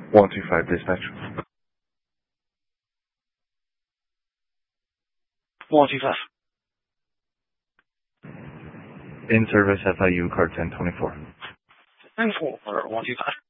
125 dispatch. 125. In service FIU card 1024. 10-4, 125.